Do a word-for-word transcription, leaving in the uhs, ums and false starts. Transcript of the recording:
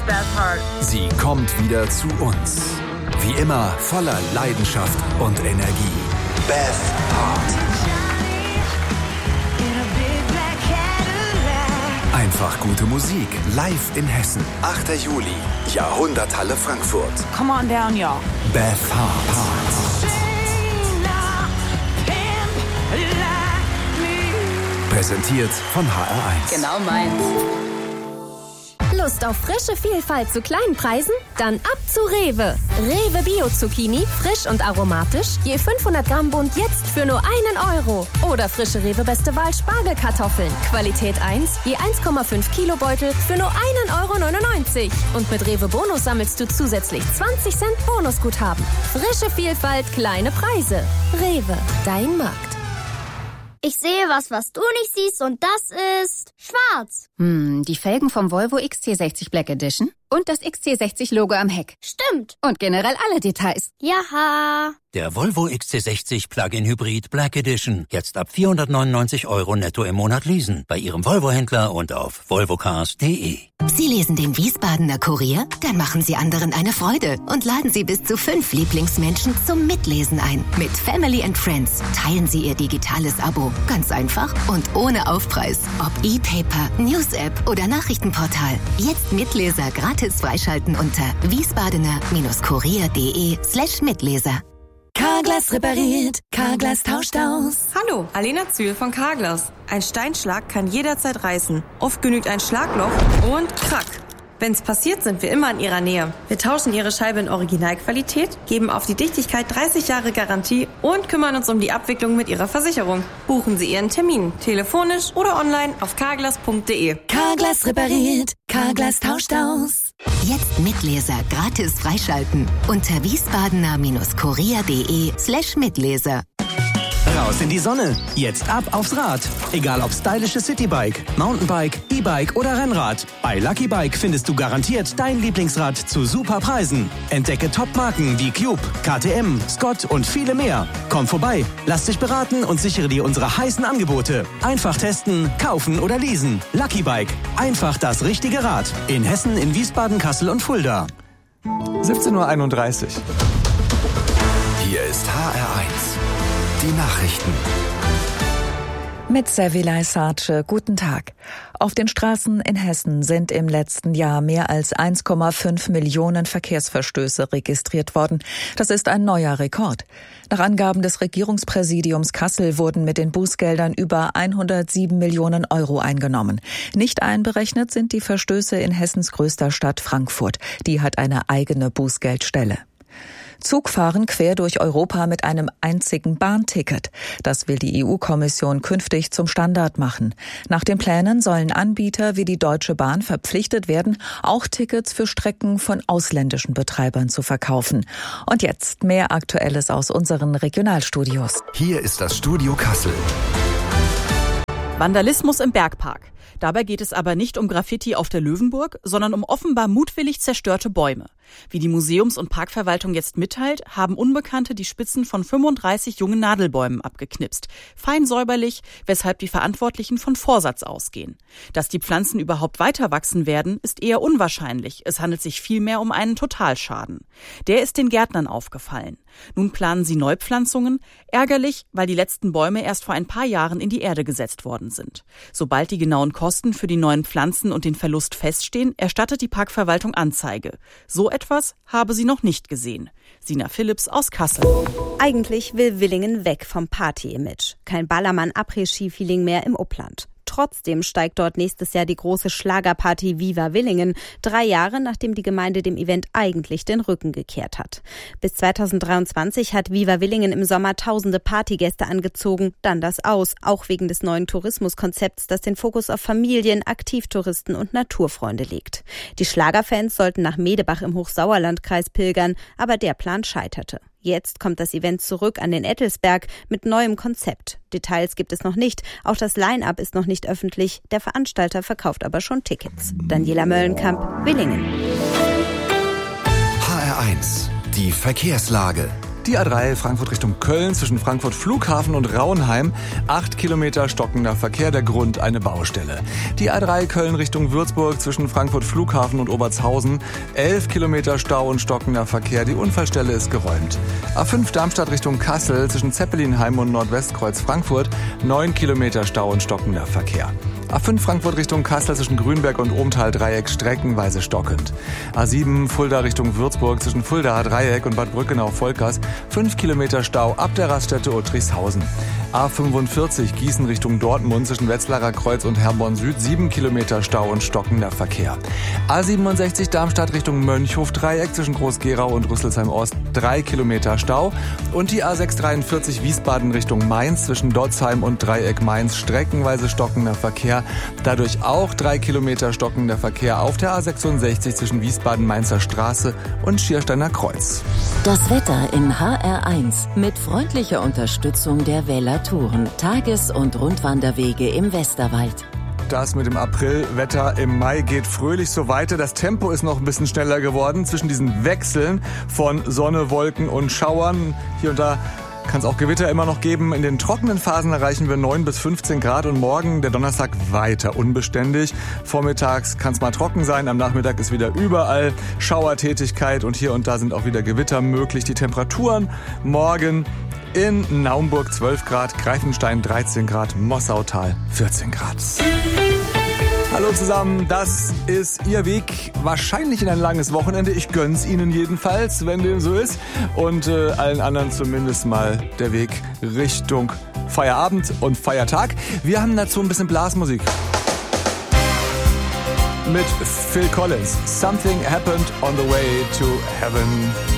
Beth Hart. Sie kommt wieder zu uns. Wie immer voller Leidenschaft und Energie. Beth Hart. Einfach gute Musik, live in Hessen. achter Juli, Jahrhunderthalle Frankfurt. Come on down, y'all. Beth Hart. Präsentiert von H R eins. Genau meins. Lust auf frische Vielfalt zu kleinen Preisen? Dann ab zu Rewe. Rewe Bio Zucchini, frisch und aromatisch, je fünfhundert Gramm Bund jetzt für nur einen Euro. Oder frische Rewe Beste Wahl Spargelkartoffeln, Qualität eins, je eins Komma fünf Kilo Beutel für nur einen Euro neunundneunzig. Und mit Rewe Bonus sammelst du zusätzlich zwanzig Cent Bonusguthaben. Frische Vielfalt, kleine Preise. Rewe, dein Markt. Ich sehe was, was du nicht siehst, und das ist schwarz. Hm, die Felgen vom Volvo X C sechzig Black Edition und das X C sechzig Logo am Heck. Stimmt. Und generell alle Details. Jaha. Der Volvo X C sechzig Plug-in Hybrid Black Edition. Jetzt ab vierhundertneunundneunzig Euro netto im Monat leasen. Bei Ihrem Volvo-Händler und auf volvocars punkt de. Sie lesen den Wiesbadener Kurier? Dann machen Sie anderen eine Freude und laden Sie bis zu fünf Lieblingsmenschen zum Mitlesen ein. Mit Family and Friends teilen Sie Ihr digitales Abo. Ganz einfach und ohne Aufpreis. Ob E-Paper, News-App oder Nachrichtenportal. Jetzt Mitleser gratis freischalten unter wiesbadener-kurier.de slash Mitleser. Carglass repariert, Carglass tauscht aus. Hallo, Alena Zühl von Carglass. Ein Steinschlag kann jederzeit reißen. Oft genügt ein Schlagloch und krack. Wenn's passiert, sind wir immer in Ihrer Nähe. Wir tauschen Ihre Scheibe in Originalqualität, geben auf die Dichtigkeit dreißig Jahre Garantie und kümmern uns um die Abwicklung mit Ihrer Versicherung. Buchen Sie Ihren Termin, telefonisch oder online auf carglass punkt de. Carglass repariert, Carglass tauscht aus. Jetzt Mitleser gratis freischalten unter wiesbadener-kurier.de slash Mitleser. Raus in die Sonne. Jetzt ab aufs Rad. Egal ob stylisches Citybike, Mountainbike, E-Bike oder Rennrad. Bei Lucky Bike findest du garantiert dein Lieblingsrad zu super Preisen. Entdecke Top-Marken wie Cube, K T M, Scott und viele mehr. Komm vorbei, lass dich beraten und sichere dir unsere heißen Angebote. Einfach testen, kaufen oder leasen. Lucky Bike. Einfach das richtige Rad. In Hessen, in Wiesbaden, Kassel und Fulda. siebzehn Uhr einunddreißig. Hier ist H R eins. Die Nachrichten. Mit Servilay Sace, guten Tag. Auf den Straßen in Hessen sind im letzten Jahr mehr als eins Komma fünf Millionen Verkehrsverstöße registriert worden. Das ist ein neuer Rekord. Nach Angaben des Regierungspräsidiums Kassel wurden mit den Bußgeldern über hundertsieben Millionen Euro eingenommen. Nicht einberechnet sind die Verstöße in Hessens größter Stadt Frankfurt. Die hat eine eigene Bußgeldstelle. Zugfahren quer durch Europa mit einem einzigen Bahnticket. Das will die E U-Kommission künftig zum Standard machen. Nach den Plänen sollen Anbieter wie die Deutsche Bahn verpflichtet werden, auch Tickets für Strecken von ausländischen Betreibern zu verkaufen. Und jetzt mehr Aktuelles aus unseren Regionalstudios. Hier ist das Studio Kassel. Vandalismus im Bergpark. Dabei geht es aber nicht um Graffiti auf der Löwenburg, sondern um offenbar mutwillig zerstörte Bäume. Wie die Museums- und Parkverwaltung jetzt mitteilt, haben Unbekannte die Spitzen von fünfunddreißig jungen Nadelbäumen abgeknipst. Fein säuberlich, weshalb die Verantwortlichen von Vorsatz ausgehen. Dass die Pflanzen überhaupt weiter wachsen werden, ist eher unwahrscheinlich. Es handelt sich vielmehr um einen Totalschaden. Der ist den Gärtnern aufgefallen. Nun planen sie Neupflanzungen. Ärgerlich, weil die letzten Bäume erst vor ein paar Jahren in die Erde gesetzt worden sind. Sobald die genauen Kosten für die neuen Pflanzen und den Verlust feststehen, erstattet die Parkverwaltung Anzeige. So etwas habe sie noch nicht gesehen. Sina Philipps aus Kassel. Eigentlich will Willingen weg vom Party-Image. Kein Ballermann-Après-Ski-Feeling mehr im Upland. Trotzdem steigt dort nächstes Jahr die große Schlagerparty Viva Willingen, drei Jahre nachdem die Gemeinde dem Event eigentlich den Rücken gekehrt hat. Bis zweitausenddreiundzwanzig hat Viva Willingen im Sommer tausende Partygäste angezogen, dann das Aus, auch wegen des neuen Tourismuskonzepts, das den Fokus auf Familien, Aktivtouristen und Naturfreunde legt. Die Schlagerfans sollten nach Medebach im Hochsauerlandkreis pilgern, aber der Plan scheiterte. Jetzt kommt das Event zurück an den Ettelsberg mit neuem Konzept. Details gibt es noch nicht, auch das Line-Up ist noch nicht öffentlich, der Veranstalter verkauft aber schon Tickets. Daniela Möllenkamp, Willingen. H R eins, die Verkehrslage. Die A drei Frankfurt Richtung Köln zwischen Frankfurt Flughafen und Rauenheim. Acht Kilometer stockender Verkehr, der Grund eine Baustelle. Die A drei Köln Richtung Würzburg zwischen Frankfurt Flughafen und Obertshausen. Elf Kilometer Stau und stockender Verkehr, die Unfallstelle ist geräumt. A fünf Darmstadt Richtung Kassel zwischen Zeppelinheim und Nordwestkreuz Frankfurt. Neun Kilometer Stau und stockender Verkehr. A fünf Frankfurt Richtung Kassel zwischen Grünberg und Ohmtal-Dreieck streckenweise stockend. A sieben Fulda Richtung Würzburg zwischen Fuldaer Dreieck und Bad Brückenau-Volkers. fünf Kilometer Stau ab der Raststätte Uttrichshausen. A fünfundvierzig Gießen Richtung Dortmund zwischen Wetzlarer Kreuz und Herborn Süd. sieben Kilometer Stau und stockender Verkehr. A siebenundsechzig Darmstadt Richtung Mönchhof-Dreieck zwischen Groß-Gerau und Rüsselsheim-Ost. drei Kilometer Stau. Und die A sechshundertdreiundvierzig Wiesbaden Richtung Mainz zwischen Dotzheim und Dreieck Mainz. Streckenweise stockender Verkehr. Dadurch auch drei Kilometer stockender Verkehr auf der A sechsundsechzig zwischen Wiesbaden-Mainzer Straße und Schiersteiner Kreuz. Das Wetter in H R eins mit freundlicher Unterstützung der Weller Touren. Tages- und Rundwanderwege im Westerwald. Das mit dem Aprilwetter im Mai geht fröhlich so weiter. Das Tempo ist noch ein bisschen schneller geworden zwischen diesen Wechseln von Sonne, Wolken und Schauern. Hier und da kann es auch Gewitter immer noch geben. In den trockenen Phasen erreichen wir neun bis fünfzehn Grad und morgen, der Donnerstag, weiter unbeständig. Vormittags kann es mal trocken sein, am Nachmittag ist wieder überall Schauertätigkeit und hier und da sind auch wieder Gewitter möglich. Die Temperaturen morgen in Naumburg zwölf Grad, Greifenstein dreizehn Grad, Mossautal vierzehn Grad. Hallo zusammen, das ist Ihr Weg, wahrscheinlich in ein langes Wochenende. Ich gönn's Ihnen jedenfalls, wenn dem so ist. Und äh, allen anderen zumindest mal der Weg Richtung Feierabend und Feiertag. Wir haben dazu ein bisschen Blasmusik. Mit Phil Collins. Something happened on the way to heaven.